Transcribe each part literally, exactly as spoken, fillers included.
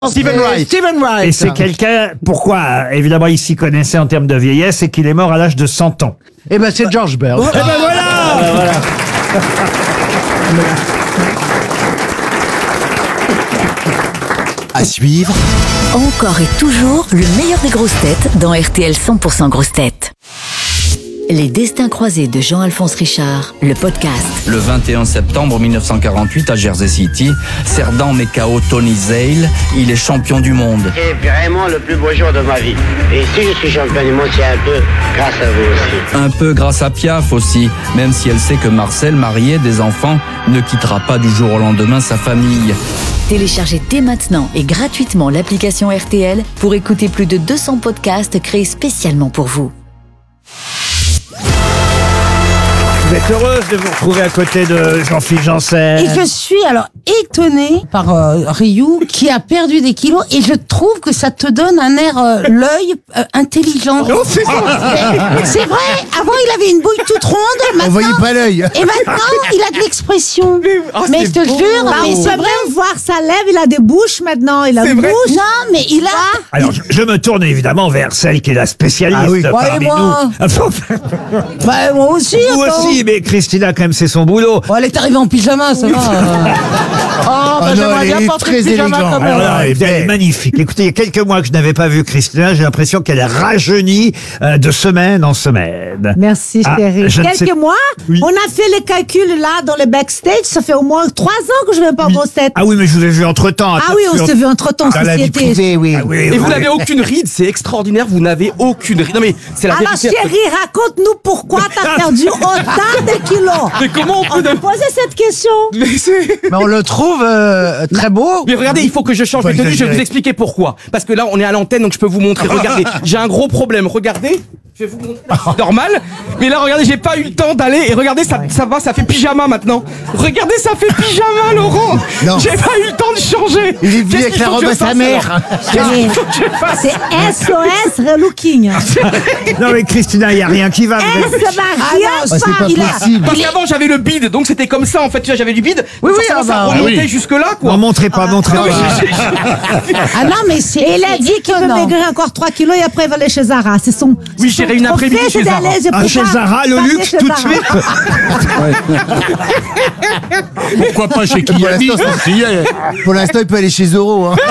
Steven Wright. Steven Wright. Et c'est quelqu'un, pourquoi, évidemment, il s'y connaissait en termes de vieillesse et qu'il est mort à l'âge de cent ans. Eh ben, c'est George Bird. Eh ben voilà, ah, ben voilà. À suivre. Encore et toujours le meilleur des grosses têtes dans R T L cent pour cent grosses têtes. Les destins croisés de Jean-Alphonse Richard, le podcast. Le vingt et un septembre mille neuf cent quarante-huit à Jersey City, Cerdan met K O Tony Zale, il est champion du monde. C'est vraiment le plus beau jour de ma vie. Et si je suis champion du monde, c'est un peu grâce à vous aussi. Un peu grâce à Piaf aussi, même si elle sait que Marcel, marié, des enfants, ne quittera pas du jour au lendemain sa famille. Téléchargez dès maintenant et gratuitement l'application R T L pour écouter plus de deux cents podcasts créés spécialement pour vous. Vous êtes heureuse de vous retrouver à côté de Jean-Philippe Janssen. Et je suis alors étonnée par euh, Ryu qui a perdu des kilos et je trouve que ça te donne un air euh, l'œil euh, intelligent. Oh, c'est Mais c'est vrai, avant il avait une bouille toute ronde, On maintenant, voyait pas l'œil. et maintenant il a de l'expression. oh, mais c'est je te beau. jure, Bah, mais on c'est peut vrai. Même voir sa lèvre, il a des bouches maintenant, il a C'est une vrai. bouche. Non, mais il a. Alors, je, je me tourne évidemment vers celle qui est la spécialiste Ah oui. Ouais, parmi et moi nous. Bah moi aussi. Vous attends. aussi, mais Christina, quand même, c'est son boulot. Bon, elle est arrivée en pyjama, ça va. Oh, bah, Ah non, j'aimerais elle bien est porter très le pyjama élégante. comme Alors elle. là, elle est belle. magnifique. Écoutez, il y a quelques mois que je n'avais pas vu Christina, j'ai l'impression qu'elle est rajeunie euh, de semaine en semaine. Merci Ah, chérie. je ne Quelques sais- mois, Oui. on a fait les calculs là dans le backstage, ça fait au moins trois ans que je ne vais pas en grosse tête. Ah oui, mais je vous ai vu entre-temps. Ah oui, on s'est vu entre temps, Dans la vie société. privée, oui. Ah oui, Et oui, vous oui. n'avez aucune ride, c'est extraordinaire, vous n'avez aucune ride. Non mais c'est la Alors vérité. chérie, raconte-nous pourquoi t'as perdu autant de kilos. Mais comment on On peut... peut poser cette question. Mais, c'est- Mais on le trouve euh, très beau. mais regardez, il faut que je change Faut de tenue, je vais exagérer. vous expliquer pourquoi. Parce que là, on est à l'antenne, donc je peux vous montrer. Regardez, j'ai un gros problème, regardez. Je vais vous montrer, là, c'est normal. Mais là, regardez, j'ai pas eu le temps d'aller. Et regardez, ça, ça va, ça fait pyjama maintenant. Regardez, ça fait pyjama, Laurent. Non. J'ai pas eu le temps de changer. Il est venu Qu'est-ce avec qu'il la faut robe que je à sa fasse, mère. alors Qu'est-ce qu'il faut que je fasse C'est S O S relooking. Non mais Christina, il n'y a rien qui va. vous Elle êtes- se va Ah rien non, c'est faire. pas Il a- possible. Parce qu'avant j'avais le bide, donc c'était comme ça en fait, tu vois, j'avais du bide. Oui, oui, forcément, ah ça bah, remontait oui. jusque là quoi. Non, montrez pas, montrez Non, mais pas. j'ai- j'ai- Ah non, mais c'est. Et il a dit qu'il veut étonnant. maigrir encore trois kilos et après il va aller chez Zara. C'est son. Oui, c'est son j'irai une trophée, après-midi c'est chez Zara. d'aller, je Ah, peux chez pas- Zara, le pas aller luxe, chez tout de Zara. suite. Pourquoi pas chez Pour Kiabi l'instant, c'est- Pour l'instant, il peut aller chez Zoro. Hein.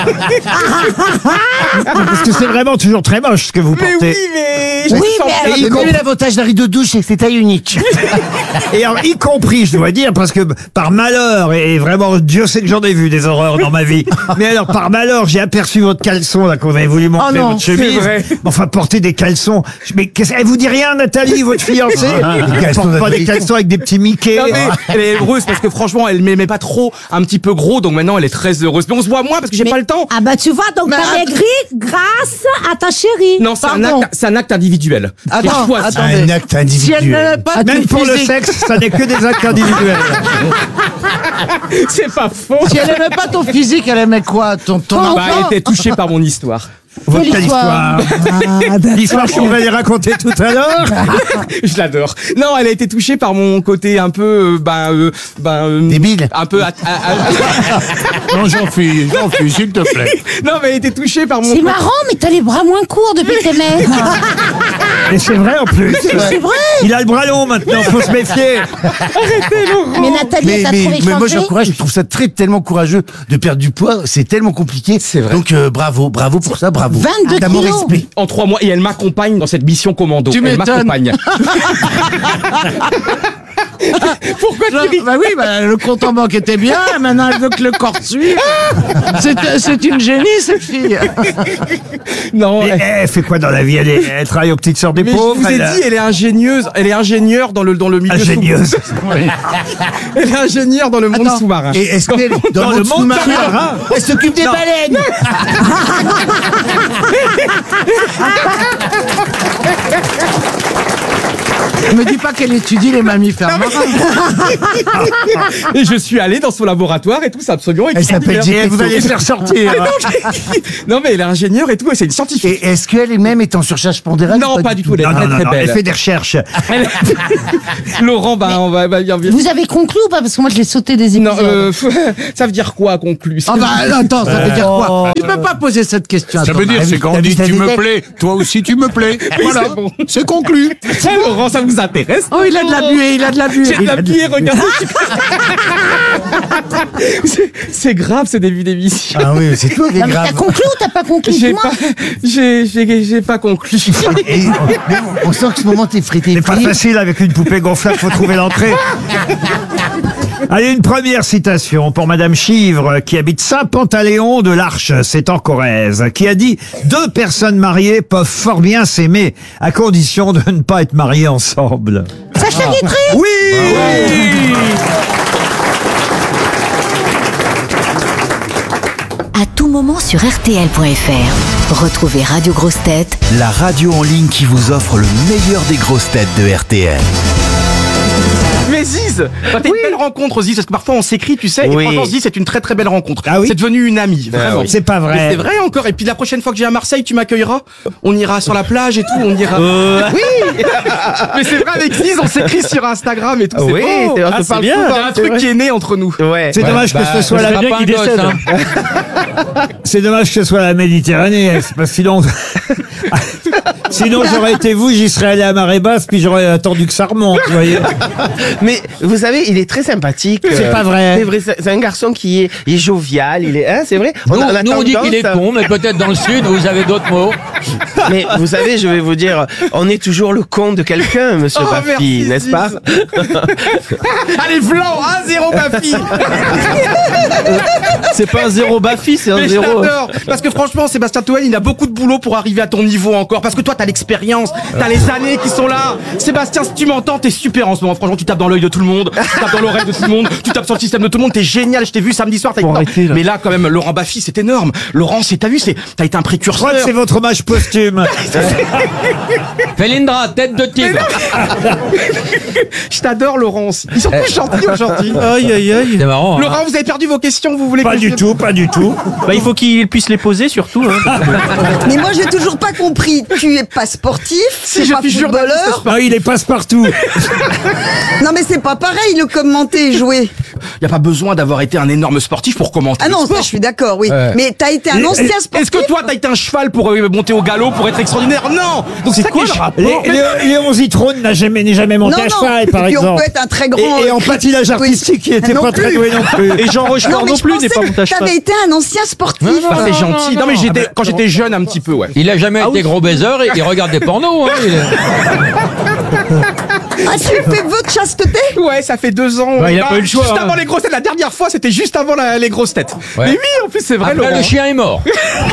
Parce que c'est vraiment toujours très moche ce que vous Mais portez. oui, mais je Oui, me mais sens- alors, Et y Mais compris- l'avantage d'un rideau de douche, c'est que c'est taille unique. Et alors, y compris, je dois dire, parce que par malheur, et vraiment, Dieu sait que j'en ai vu des horreurs dans ma vie. Mais alors, par malheur, j'ai aperçu votre caleçon, là, qu'on avait voulu montrer, Oh non, votre chemise. c'est vrai. Enfin, porter des caleçons. Mais qu'est-ce, elle vous dit rien, Nathalie, votre fiancée? Elle caleçons porte pas des d'Amérique. caleçons avec des petits Mickey. Non, mais elle est heureuse parce que franchement elle m'aimait pas trop, un petit peu gros, donc maintenant elle est très heureuse. Mais on se voit moins parce que j'ai pas le temps. Ah bah tu vois, donc Mais t'as att- maigri grâce à ta chérie. Non, c'est un Pardon. acte, c'est un acte individuel. Attends, Et choisi. attendez. Un acte Si elle individuel. n'avait pas Même de pour le physique- sexe, ça n'est que des actes individuels. C'est pas faux. Si elle aimait pas ton physique, elle aimait quoi? Ton, ton Bah, elle enfant? était touchée par mon histoire. Votre Quelle quelle histoire. Ah, d'accord. L'histoire qu'on va les raconter tout à l'heure. Je l'adore. Non, elle a été touchée par mon côté un peu, euh, ben, euh, ben, euh, Débile. un peu. à- à- à- Non, Jean-Philippe, Jean-Philippe, s'il te plaît. non, mais elle a été touchée par mon. C'est marrant, mais t'as les bras moins courts depuis que t'es maigre. Et c'est vrai en plus. C'est vrai. Il a le bras long maintenant, faut se méfier. Mais Nathalie, Mais, t'as mais, trouvé mais moi, changer j'encourage, je trouve ça très, tellement courageux de perdre du poids. C'est tellement compliqué. C'est vrai. Donc, euh, bravo, bravo pour ça, bravo. vingt-deux T'as mon kilos. respect. En trois mois, et elle m'accompagne dans cette mission commando. Tu elle m'étonnes. m'accompagne. Pourquoi tu ris? Bah oui, bah, le compte en banque était bien, maintenant elle veut que le corps suive. C'est, c'est une génie, cette fille. Non, Mais elle- elle fait quoi dans la vie? Elle, est- elle travaille aux petites sœurs des mais pauvres. je vous ai elle a- dit, elle est ingénieuse, elle est ingénieure dans le dans le milieu Ingénieuse. sous-marin. Elle est ingénieure dans le monde Attends. sous-marin. Et est-ce qu'elle, dans, Dans le le monde monde sous-marin, sous-marin. elle s'occupe des Non. baleines? Me dis pas qu'elle étudie les mammifères marins. Et je suis allé dans son laboratoire et tout, c'est absolument Elle s'appelle extraordinaire. J F. Vous allez faire sortir. Non, mais elle est ingénieure et tout, et c'est une scientifique. Et est-ce qu'elle elle-même est en surcharge pondérale? Non, pas du tout, elle est Non, très non, non, très non, belle. elle fait des recherches. Laurent, bah, on va, va bien bien. Vous avez conclu ou pas? Parce que moi, je l'ai sauté des épisodes. Non, euh, ça veut dire quoi, conclu? Ah bah attends, ça veut dire quoi? Tu peux pas poser cette question. à Ça ton veut dire, mari. c'est quand T'as on vu dit sa tu me détecte plais, toi aussi tu me plais. Voilà, c'est bon. c'est conclu. Laurent, ça vous intéresse? Oh, il a de la buée, il a de la buée. J'ai de la bière, regardez. C'est- C'est grave ce début d'émission. Ah oui, c'est toi qui est Non, mais grave. t'as conclu ou t'as pas conclu? J'ai Dis-moi. pas, j'ai, j'ai, j'ai pas conclu. Et on, on sent que ce moment t'es frité. C'est pas facile avec une poupée gonflable, faut trouver l'entrée. Allez, une première citation pour Madame Chivre, qui habite Saint-Pantaléon de l'Arche, c'est en Corrèze, qui a dit « Deux personnes mariées peuvent fort bien s'aimer, à condition de ne pas être mariées ensemble. Sacha Guitry » Oui, À tout moment sur R T L point F R. Retrouvez Radio Grosses Têtes La radio en ligne qui vous offre le meilleur des grosses têtes de R T L. Mais Ziz, bah, t'as une belle rencontre, Ziz, parce que parfois on s'écrit, tu sais, Oui. et franchement, Ziz, c'est une très très belle rencontre. Ah oui C'est devenu une amie, vraiment. C'est pas vrai. Mais c'est vrai encore. Et puis la prochaine fois que j'ai à Marseille, tu m'accueilleras. On ira sur la plage et tout, on ira. Oui. Mais c'est vrai, avec Ziz, on s'écrit sur Instagram et tout. C'est Oui, beau. c'est- on se Ah, c'est parle bien. souvent, Il y a un c'est truc vrai. qui est né entre nous. Ouais. c'est dommage que ce soit la... bien qu'il décède. Hein. C'est dommage que ce soit la Méditerranée, c'est pas sinon... Sinon, j'aurais été vous, j'y serais allé à marée basse, puis j'aurais attendu que ça remonte, vous voyez. Mais vous savez, il est très sympathique. C'est euh, pas vrai. C'est vrai, c'est c'est un garçon qui est, il est jovial, il est, hein, c'est vrai. Nous, On a- on a nous, on dit tendance qu'il est à- con, mais peut-être dans le sud, vous avez d'autres mots. Mais vous savez, je vais vous dire, on est toujours le con de quelqu'un, monsieur Oh, Baffy, merci, n'est-ce Ziz. pas? Allez, Flan, un zéro ma fille. C'est pas un zéro Baffy, c'est un Mais je zéro. t'adore. Parce que franchement, Sébastien Toen, il a beaucoup de boulot pour arriver à ton niveau encore. Parce que toi, t'as l'expérience, t'as les années qui sont là. Sébastien, si tu m'entends, t'es super en ce moment. Franchement, tu tapes dans l'œil de tout le monde, tu tapes dans l'oreille de tout le monde, tu tapes sur le système de tout le monde. T'es génial. Je t'ai vu samedi soir. T'as été- arrêter, là. Mais là, quand même, Laurent Baffy, c'est énorme. Laurent, c'est, t'as vu, c'est, t'as été un Je crois précurseur. que c'est votre hommage posthume. Felindra, tête de tigre. Je t'adore, Laurent. aussi. Ils sont tous gentils aujourd'hui. Aïe, aïe, aïe. C'est marrant. Hein. Laurent, vous avez perdu vos questions. Vous voulez Pas que je- du tout, pas du tout. Bah, il faut qu'il puisse les poser surtout. Hein. Mais moi, j'ai toujours pas compris. Tu es pas sportif, Si tu je es pas suis journaliste, footballeur. Ah, il est passe-partout. Non, mais c'est pas pareil, le commenter et jouer. Y a pas besoin d'avoir été un énorme sportif pour commenter. Ah le non, sport. ça, je suis d'accord, oui. Ouais. Mais t'as été un Et- ancien et- sportif. Est-ce que toi, t'as été un cheval pour euh, monter au galop, pour être extraordinaire? Non. Donc c'est quoi le rapport? Les- les- Léon Zitrone n'a jamais, n'est jamais monté Non, à non. cheval, par Et puis on exemple. peut être un très grand- Et, et en patinage Oui. artistique, il était Non pas très plus. doué non plus. Non, mais je pensais que T'avais été un ancien sportif. Bah, c'est gentil. Non, mais j'étais, quand j'étais jeune un petit peu, ouais. Il a jamais été gros baiser, et il regarde des pornos. Hein, il est- Ah, tu fais vœu de chasteté? Ouais, ça fait deux ans. Bah, il a Bah, pas eu le choix, Juste hein. avant les grosses têtes. La dernière fois, c'était juste avant la- les grosses têtes. Ouais. Mais oui, en plus, c'est vrai, Après, Laurent. le chien est mort.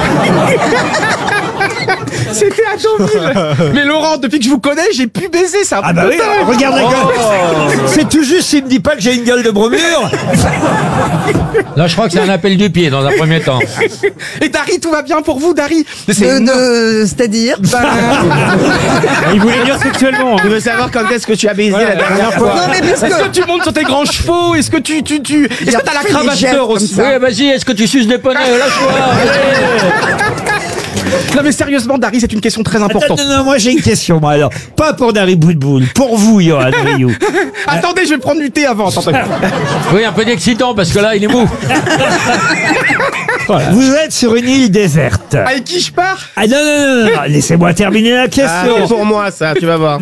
C'était à Deauville. Mais Laurent, depuis que je vous connais, j'ai pu baiser ça. Ah bah oui, regarde la gueule. C'est tout juste s'il me dit pas que j'ai une gueule de bromure. Là, je crois que c'est un appel du pied dans un premier temps. Et Dari, tout va bien pour vous, Dari? Mais c'est De, énorme. de- c'est-à-dire? Il voulait dire sexuellement. Je veux savoir quand est-ce que tu as baisé la dernière fois. Non, mais parce Est-ce que. que tu montes sur tes grands chevaux? Est-ce que tu, tu, tu, est-ce que t'as la fait des cravache gestes d'or comme aussi? ça. Oui, vas-y, est-ce que tu suces des poneys? Lâche-toi. Non, mais sérieusement, Dari, c'est une question très importante. Non, non, non, moi j'ai une question, moi alors. Pas pour Dari Boudboul, pour vous, Johan Rioux. Attendez, je vais prendre du thé avant. Attendez. Oui, un peu d'excitant, parce que là, il est mou. Voilà. Vous êtes sur une île déserte. Avec qui je pars? Ah non, non, non, non, laissez-moi terminer la Ah, question. c'est pour moi, ça, tu vas voir.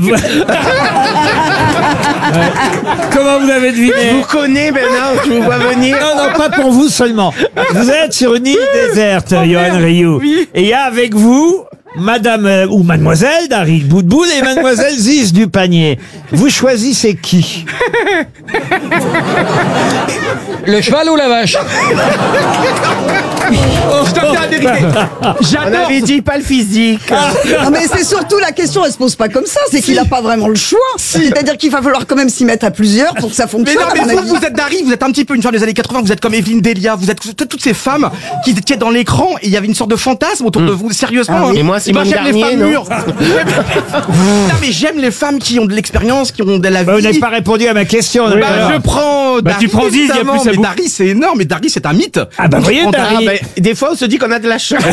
Comment vous l'avez Je deviné? vous connais maintenant, je vous vois venir. Non, non, pas pour vous seulement. Vous êtes sur une île déserte, Johan Rioux. Oui. Et il y a avec vous Madame euh, ou Mademoiselle Dari Boudboul et Mademoiselle Ziz du Panier. Vous choisissez qui? Le cheval ou la vache? Je dois faire la vérité. On J'adore. avait dit pas le physique. Non, mais c'est surtout la question, elle se pose pas comme ça, c'est qu'il a pas vraiment le choix. C'est-à-dire qu'il va falloir quand même s'y mettre à plusieurs pour que ça Mais fonctionne. non, mais à mon vous, avis. vous êtes Dari, vous êtes un petit peu une femme des années quatre-vingts, vous êtes comme Evelyne Delia, vous êtes toutes toutes ces femmes qui étaient dans l'écran et il y avait une sorte de fantasme autour de vous, sérieusement. Ah oui. hein. Et moi, Simone j'aime les Garnier, femmes non mûres. Non, mais j'aime les femmes qui ont de l'expérience, qui ont de la vie. Bah, vous n'avez pas répondu à ma question. Bah, alors. je prends Bah, Dari, tu prends Ziz, il y a évidemment, plus à mais bouffer. Dari, c'est énorme, mais Dari, c'est un mythe. Ah bah, Je voyez, prends Dari. Ah, ben, des fois, on se dit qu'on a de la chance.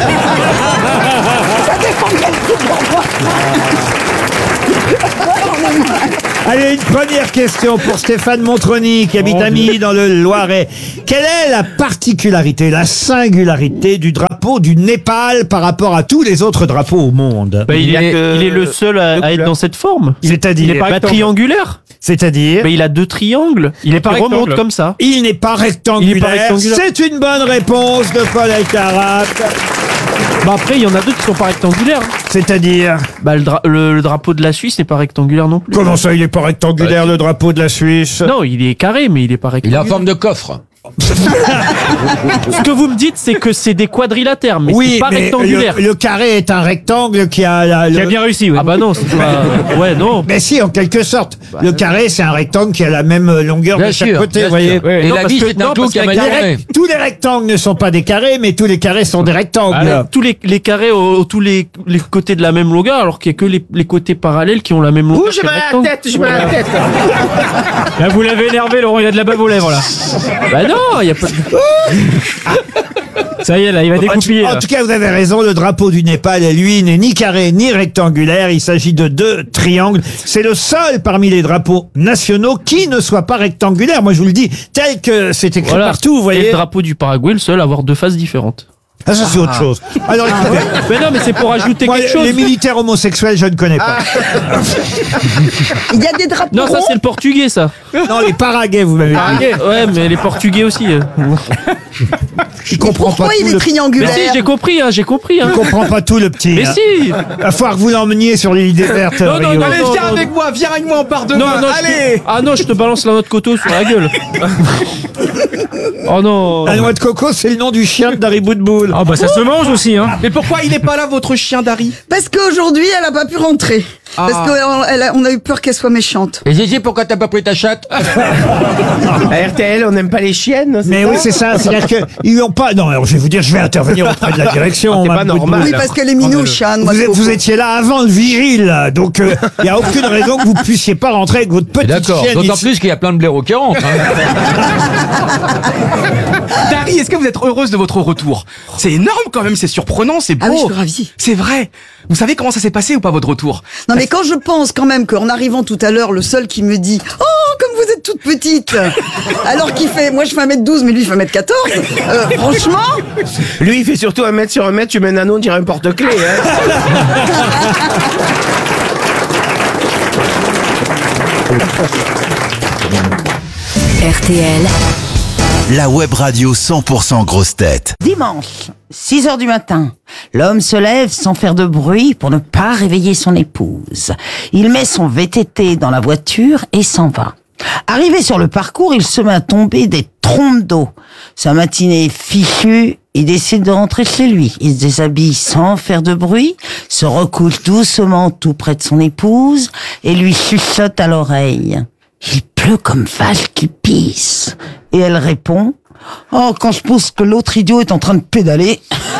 Allez, une première question pour Stéphane Montroni qui habite Amilly dans le Loiret. Quelle est la particularité, la singularité du drapeau du Népal par rapport à tous les autres drapeaux au monde? Bah, il, Il y a est, que il est le seul à, à être dans cette forme. C'est-à-dire Il est pas triangulaire. C'est-à-dire Bah, il a deux triangles. Il est pas Il remonte remonte comme ça. Il n'est pas rectangulaire. Il est pas rectangulaire. C'est une bonne réponse de Paul Elkarat. Bah après, il y en a d'autres qui sont pas rectangulaires. C'est-à-dire Bah le, dra- le- le drapeau de la Suisse n'est pas rectangulaire non plus. Comment ça, il n'est pas rectangulaire, le drapeau de la Suisse? Non, il est carré, mais il est pas rectangulaire. Il a forme de coffre. Ce que vous me dites, c'est que c'est des quadrilatères, mais Oui, c'est pas mais rectangulaire. le, le carré est un rectangle qui a... La, Qui a le- bien réussi, ouais. Ah bah non, c'est pas... Ouais, non. Mais si, en quelque sorte. Le carré, c'est un rectangle qui a la même longueur Bien de chaque sûr, côté, bien vous voyez. sûr. Et Non, la parce vie, que- c'est non, un tout parce qui a qu'avec les maniéré. Tous les rectangles ne sont pas des carrés, mais tous les carrés sont des rectangles. Ah, tous les, les carrés ont, ont tous les, les côtés de la même longueur, alors qu'il y a que les, les côtés parallèles qui ont la même longueur. Ouh, j'ai que le mal à la rectangle. tête, j'ai mal à la tête. Là, vous l'avez énervé, Laurent, il a de la bave aux lèvres, là. Bah non, il y a pas de... Ça y est, là, il va En tout, découpiller. en là. tout cas, vous avez raison, le drapeau du Népal, lui, n'est ni carré ni rectangulaire. Il s'agit de deux triangles. C'est le seul parmi les drapeaux nationaux qui ne soit pas rectangulaire. Moi, je vous le dis, tel que c'est écrit Voilà. partout, vous Et voyez. le drapeau du Paraguay, le seul à avoir deux faces différentes. Ah, ça, c'est autre chose. Alors, écoutez, Mais non, mais c'est pour ajouter moi, quelque chose. les militaires homosexuels, je ne connais pas. Il y a des drapeaux Non, ça ronds. c'est le portugais, ça. Non, les Paraguais, vous m'avez dit. Paraguay. Ouais, mais les portugais aussi. euh. Je comprends Pourquoi pas il tout est le... Mais triangulaire? si, j'ai compris, hein, j'ai compris. Hein. Je comprends pas tout le petit. Mais hein. si. Il va falloir que vous l'emmeniez sur l'île des Vertes. Non, non, Rio. non, Allez, non, viens non, avec moi, viens avec moi, on part de Non, moi. non, je te- Allez. Ah non, je te balance la noix de coteau sur la gueule. Oh non. La noix de coco, c'est le nom du chien de Dari Boudboul. Ah bah ça se mange aussi, hein. Mais pourquoi il est pas là, votre chien Dari? Parce qu'aujourd'hui, elle a pas pu rentrer. Ah. Parce qu'on a, on a eu peur qu'elle soit méchante. Et Gigi, pourquoi t'as pas pris ta chatte? À R T L, on n'aime pas les chiennes. Mais oui, c'est ça. C'est-à-dire qu'ils n'ont pas. Non, alors je vais vous dire, je vais intervenir auprès de la direction. C'est pas Madame normal. Boudboul. Oui, parce qu'elle est minouche, hein, noix Vous, de êtes- coco. vous étiez là avant le vigile, donc il n'y a aucune raison que vous puissiez pas rentrer avec votre petite D'accord, chienne. d'autant ici. plus qu'il y a plein de blaireaux qui rentrent. hein. Dari, est-ce que vous êtes heureuse de votre retour? C'est énorme quand même, c'est surprenant, c'est beau. Ah oui, je suis ravie. C'est vrai. Vous savez comment ça s'est passé ou pas votre retour? Non, mais quand je pense quand même qu'en arrivant tout à l'heure, le seul qui me dit « Oh, comme vous êtes toute petite !» Alors qu'il fait... Moi, je fais un mètre douze, mais lui, il fait un mètre quatorze. Euh, franchement... Lui, il fait surtout un mètre sur un mètre, tu mets un anneau, on dirait un porte-clés. Hein. R T L, La web radio cent pour cent grosse tête. Dimanche, six heures du matin, l'homme se lève sans faire de bruit pour ne pas réveiller son épouse. Il met son V T T dans la voiture et s'en va. Arrivé sur le parcours, il se met à tomber des trompes d'eau. Sa matinée est fichue, il décide de rentrer chez lui. Il se déshabille sans faire de bruit, se recouche doucement tout près de son épouse et lui chuchote à l'oreille. Il pleut comme vache qui pisse. Et elle répond, oh, quand je pense que l'autre idiot est en train de pédaler.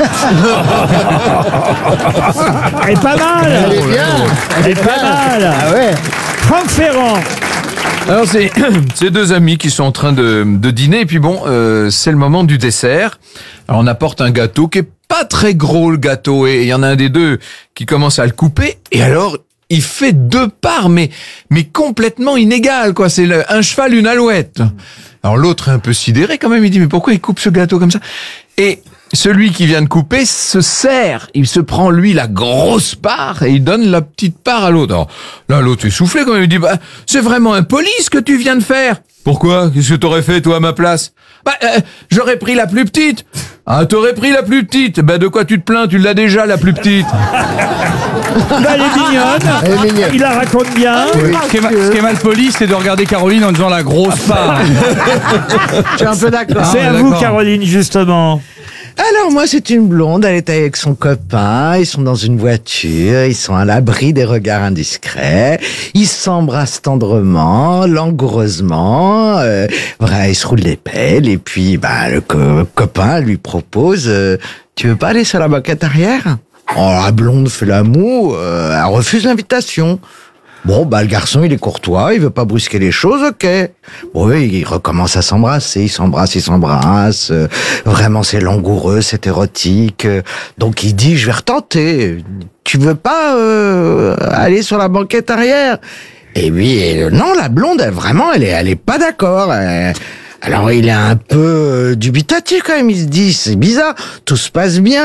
Elle est pas mal. Elle est bien. Elle est pas mal. Ah ouais. Franck Ferrand. Alors c'est c'est deux amis qui sont en train de, de dîner et puis bon euh, c'est le moment du dessert. Alors on apporte un gâteau qui est pas très gros le gâteau et il y en a un des deux qui commence à le couper et alors il fait deux parts mais mais complètement inégales quoi. C'est le, un cheval une alouette. Alors l'autre est un peu sidéré quand même. Il dit mais pourquoi il coupe ce gâteau comme ça? Et celui qui vient de couper se sert, il se prend lui la grosse part et il donne la petite part à l'autre. Alors, là, l'autre est soufflé quand même, il dit, bah, c'est vraiment impoli ce que tu viens de faire. Pourquoi? Qu'est-ce que t'aurais fait toi à ma place? Bah, euh, j'aurais pris la plus petite. Ah, t'aurais pris la plus petite. Bah, de quoi tu te plains? Tu l'as déjà la plus petite. Bah, elle est mignonne. Elle est mignonne. Il la raconte bien. Ce qui est, ma- ce qui est mal poli, c'est de regarder Caroline en disant la grosse part. Je suis un peu d'accord. C'est Ah, à ouais, vous, d'accord. Caroline, justement. Alors moi c'est une blonde, elle est avec son copain, ils sont dans une voiture, ils sont à l'abri des regards indiscrets, ils s'embrassent tendrement, langoureusement, euh, voilà, ils se roulent les pelles et puis bah le co- copain lui propose euh, tu veux pas aller sur la banquette arrière? Oh, la blonde fait l'amour, euh, elle refuse l'invitation. Bon, bah le garçon, il est courtois, il veut pas brusquer les choses, ok. Bon, oui, il recommence à s'embrasser, il s'embrasse, il s'embrasse. Euh, vraiment, c'est langoureux, c'est érotique. Euh, donc il dit, je vais retenter. Tu veux pas euh, aller sur la banquette arrière? Et oui, euh, non, la blonde, elle, vraiment, elle est, elle est pas d'accord. Elle- alors il est un peu euh, dubitatif quand même, il se dit, c'est bizarre, tout se passe bien.